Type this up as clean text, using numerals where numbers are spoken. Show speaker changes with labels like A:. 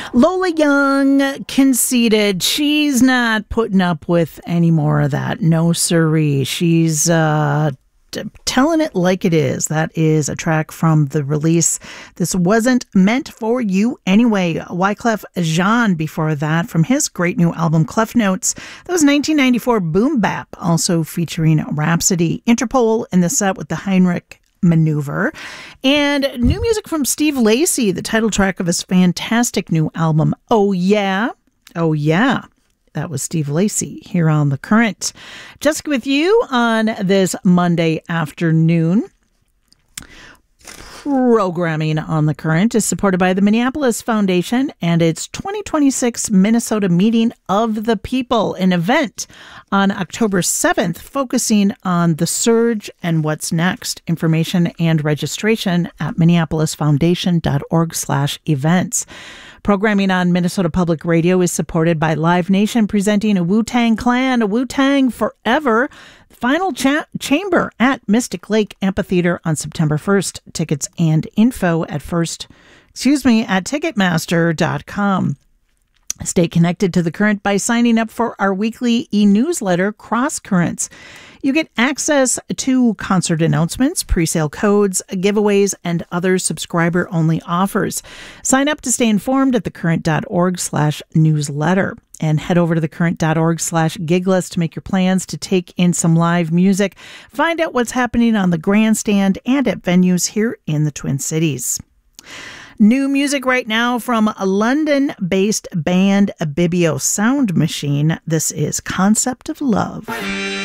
A: Lola Young conceded she's not putting up with any more of that. No siree. She's telling it like it is. That is a track from the release This Wasn't Meant for You Anyway. Wyclef Jean before that from his great new album Clef Notes. That was 1994 Boom Bap, also featuring Rhapsody. Interpol in the set with the Heinrich Maneuver, and new music from Steve Lacy, the title track of his fantastic new album Oh Yeah, Oh Yeah. That was Steve Lacy here on The Current. Jessica with you on this Monday afternoon. Programming on The Current is supported by the Minneapolis Foundation and its 2026 Minnesota Meeting of the People, an event on October 7th focusing on the surge and what's next. Information and registration at minneapolisfoundation.org/events. Programming on Minnesota Public Radio is supported by Live Nation, presenting a Wu-Tang Clan, a Wu-Tang Forever, final chamber at Mystic Lake Amphitheater on September 1st. Tickets and info at Ticketmaster.com. Stay connected to The Current by signing up for our weekly e-newsletter, Cross Currents. You get access to concert announcements, pre-sale codes, giveaways, and other subscriber-only offers. Sign up to stay informed at thecurrent.org/newsletter. And head over to thecurrent.org/giglist to make your plans to take in some live music. Find out what's happening on the grandstand and at venues here in the Twin Cities. New music right now from a London-based band, Bibio Sound Machine. This is Concept of Love.